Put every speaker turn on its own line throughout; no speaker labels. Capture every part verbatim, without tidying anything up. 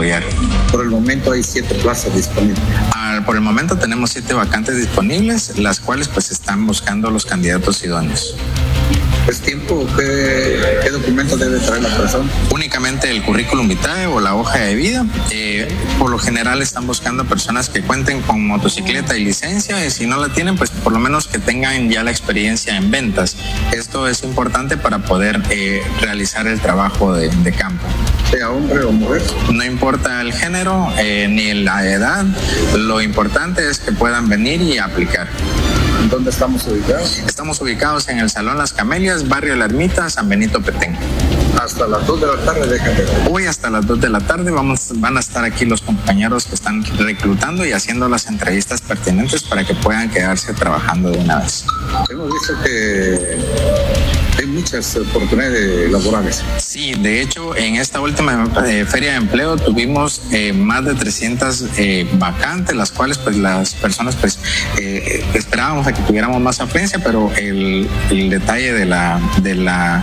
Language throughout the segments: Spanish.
apoyar.
Por el momento hay siete plazas disponibles.
Ah, por el momento tenemos siete vacantes disponibles, las cuales pues están buscando los candidatos idóneos.
¿Es tiempo? ¿Qué, qué documentos debe traer la persona?
Únicamente el currículum vitae o la hoja de vida. Eh, por lo general están buscando personas que cuenten con motocicleta y licencia, y si no la tienen, pues por lo menos que tengan ya la experiencia en ventas. Esto es importante para poder eh, realizar el trabajo de, de campo.
Sea hombre o mujer.
No importa el género eh, ni la edad, lo importante es que puedan venir y aplicar.
¿Dónde estamos ubicados?
Estamos ubicados en el Salón Las Camelias, Barrio La Ermita, San Benito Petén.
Hasta las dos de la tarde, déjame.
Hoy hasta las dos de la tarde vamos, van a estar aquí los compañeros que están reclutando y haciendo las entrevistas pertinentes para que puedan quedarse trabajando de una vez.
Hemos visto que hay muchas oportunidades laborales.
Sí, de hecho, en esta última eh, feria de empleo tuvimos eh, más de trescientas eh, vacantes, las cuales pues las personas pues eh, esperábamos a que tuviéramos más afluencia, pero el, el detalle de la, de la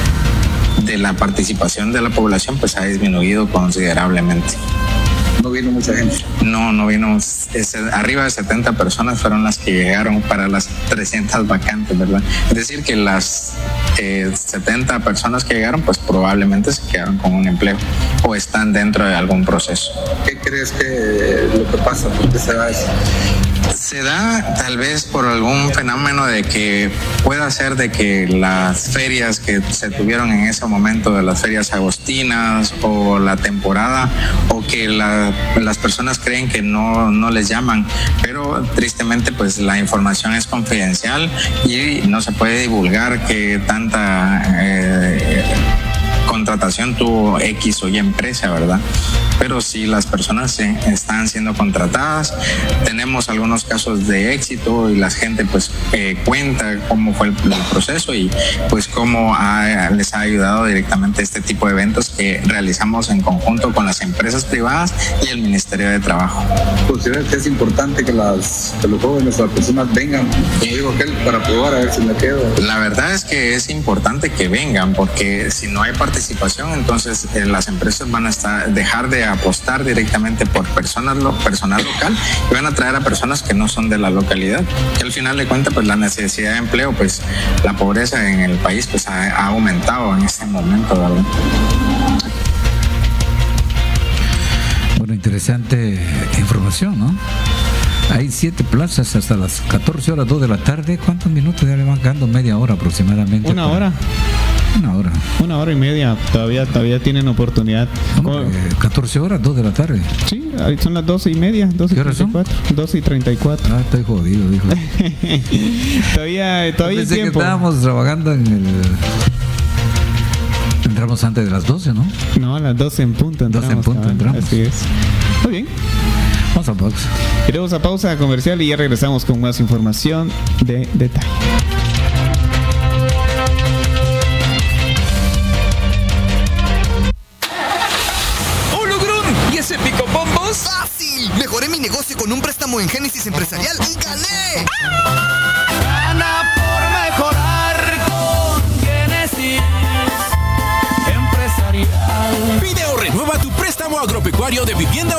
de la participación de la población pues ha disminuido considerablemente.
No vino mucha gente.
No, no vino. Es, arriba de setenta personas fueron las que llegaron para las trescientas vacantes, ¿verdad? Es decir, que las eh, setenta personas que llegaron, pues probablemente se quedaron con un empleo o están dentro de algún proceso.
¿Qué crees que lo que pasa? ¿Por qué se da eso?
Se da tal vez por algún fenómeno de que pueda ser de que las ferias que se tuvieron en ese momento, de las ferias agostinas o la temporada, o que la, las personas creen que no, no les llaman, pero tristemente pues la información es confidencial y no se puede divulgar que tanta eh, contratación tuvo X o Y empresa, ¿verdad? Pero sí, las personas eh, están siendo contratadas. Tenemos algunos casos de éxito y la gente pues eh, cuenta cómo fue el, el proceso y pues cómo ha, les ha ayudado directamente este tipo de eventos que realizamos en conjunto con las empresas privadas y el Ministerio de Trabajo.
¿Consideras que es importante que, las, que los jóvenes, las personas vengan, como digo aquel, para probar a ver si me quedo?
La verdad es que es importante que vengan, porque si no hay participación, entonces eh, las empresas van a estar, dejar de apostar directamente por personas, personal local, y van a traer a personas que no son de la localidad, que al final de cuentas pues la necesidad de empleo, pues la pobreza en el país pues ha, ha aumentado en este momento, ¿verdad?
Bueno, interesante información, ¿no? Hay siete plazas hasta las catorce horas, dos de la tarde. ¿Cuántos minutos ya le van quedando? Media hora aproximadamente.
Una
para...
hora.
Una hora.
Una hora y media. Todavía todavía tienen oportunidad.
¿Cómo? Eh, catorce horas, dos de la tarde.
Sí, son las doce y media. doce y treinta y cuatro. doce y treinta y cuatro.
Ah, estoy jodido, dijo.
todavía todavía hay
Pensé
tiempo.
que estábamos trabajando en el... Entramos antes de las doce, ¿no?
No, a las doce en punto entramos.
doce en punto entramos.
Así es. Muy bien.
Vamos a pausa.
Iremos a pausa comercial y ya regresamos con más información de detalle.
¡Fácil! Mejoré mi negocio con un préstamo en Génesis Empresarial y gané.
Gana por mejorar con Génesis Empresarial.
Pide o renueva tu préstamo agropecuario de vivienda